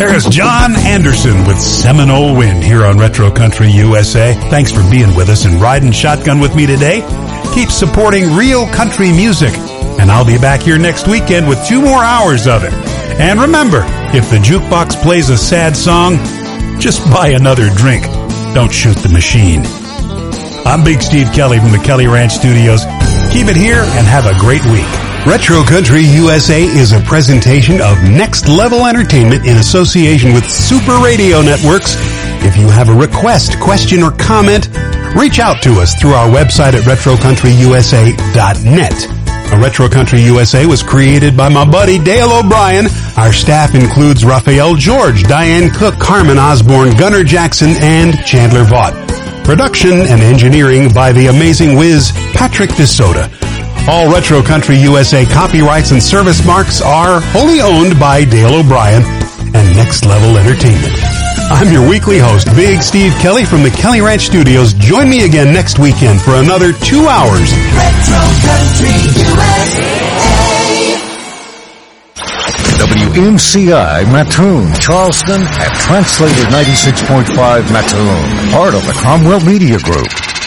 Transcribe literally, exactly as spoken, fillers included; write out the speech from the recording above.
There's John Anderson with Seminole Wind here on Retro Country U S A. Thanks for being with us and riding shotgun with me today. Keep supporting real country music, and I'll be back here next weekend with two more hours of it. And remember, if the jukebox plays a sad song, just buy another drink. Don't shoot the machine. I'm Big Steve Kelly from the Kelly Ranch Studios. Keep it here and have a great week. Retro Country U S A is a presentation of Next Level Entertainment in association with Super Radio Networks. If you have a request, question, or comment, reach out to us through our website at retro country u s a dot net. A Retro Country U S A was created by my buddy Dale O'Brien. Our staff includes Raphael George, Diane Cook, Carmen Osborne, Gunnar Jackson, and Chandler Vaught. Production and engineering by the amazing whiz Patrick DeSoto. All Retro Country U S A copyrights and service marks are wholly owned by Dale O'Brien and Next Level Entertainment. I'm your weekly host, Big Steve Kelly from the Kelly Ranch Studios. Join me again next weekend for another two hours. Retro Country U S A. W M C I Mattoon, Charleston, at Translator ninety-six point five Mattoon, part of the Cromwell Media Group.